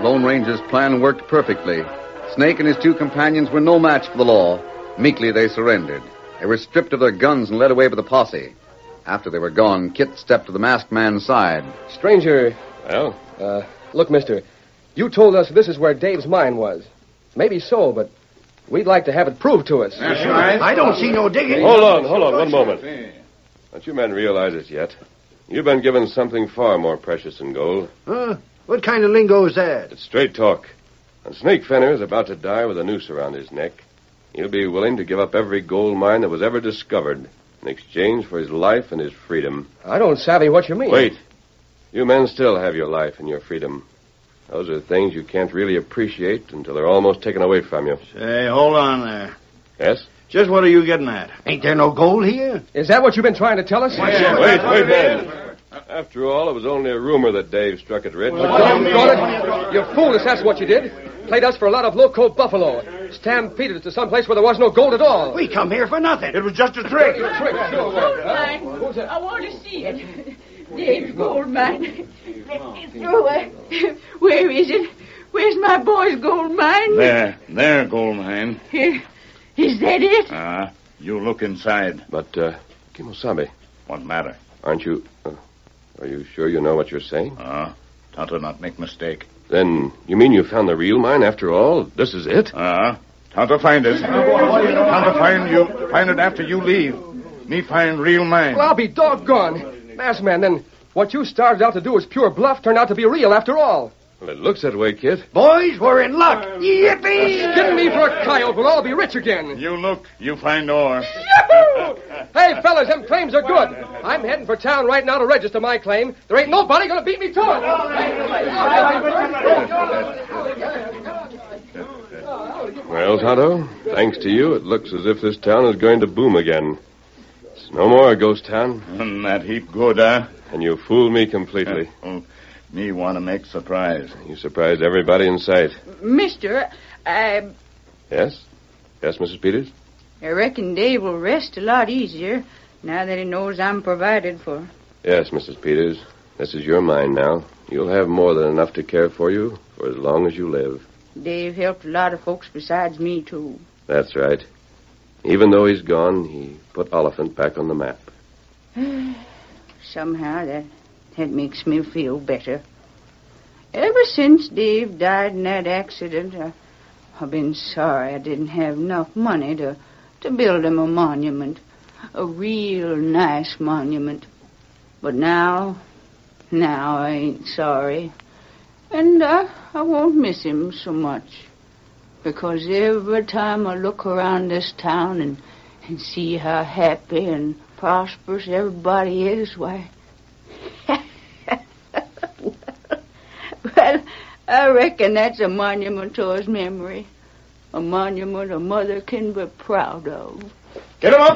Lone Ranger's plan worked perfectly. Snake and his two companions were no match for the law. Meekly they surrendered. They were stripped of their guns and led away by the posse. After they were gone, Kit stepped to the masked man's side. Stranger. Well? Look, mister, you told us this is where Dave's mine was. Maybe so, but we'd like to have it proved to us. That's right. I don't see no digging. Hold on, one moment. Don't you men realize it yet? You've been given something far more precious than gold. Huh? What kind of lingo is that? It's straight talk. When Snake Fenner is about to die with a noose around his neck, he'll be willing to give up every gold mine that was ever discovered in exchange for his life and his freedom. I don't savvy what you mean. Wait. You men still have your life and your freedom. Those are things you can't really appreciate until they're almost taken away from you. Say, hold on there. Yes? Just what are you getting at? Ain't there no gold here? Is that what you've been trying to tell us? Wait, man. After all, it was only a rumor that Dave struck it rich. Doggone it. You fooled us, that's what you did. Played us for a lot of loco buffalo. Stampeded us to some place where there was no gold at all. We come here for nothing. It was just a trick. I want to see it. Dave's gold mine. Let me through it. Where is it? Where's my boy's gold mine? There, gold mine. Here. Is that it? You look inside. But, Kimosabe. What matter? Aren't you... are you sure you know what you're saying? Tonto not make mistake. Then, you mean you found the real mine after all? This is it? Tonto find it. Tonto find it after you leave. Me find real mine. Well, I'll be doggone. Masked man, then what you started out to do was pure bluff turned out to be real after all. Well, it looks that way, Kit. Boys, we're in luck. Yippee! Give me for a coyote. We'll all be rich again. You look. You find ore. Hey, fellas, them claims are good. I'm heading for town right now to register my claim. There ain't nobody going to beat me to it. Well, Tonto, thanks to you, it looks as if this town is going to boom again. It's no more a ghost town. That heap good, huh? And you fooled me completely. Me want to make surprise. You surprised everybody in sight. Mister, Yes? Yes, Mrs. Peters? I reckon Dave will rest a lot easier now that he knows I'm provided for. Yes, Mrs. Peters. This is your mine now. You'll have more than enough to care for you for as long as you live. Dave helped a lot of folks besides me, too. That's right. Even though he's gone, he put Oliphant back on the map. Somehow that makes me feel better. Ever since Dave died in that accident, I've been sorry I didn't have enough money to build him a monument. A real nice monument. But now I ain't sorry. And I won't miss him so much. Because every time I look around this town and see how happy and prosperous everybody is, why... Well, I reckon that's a monument to his memory. A monument a mother can be proud of. Get him up!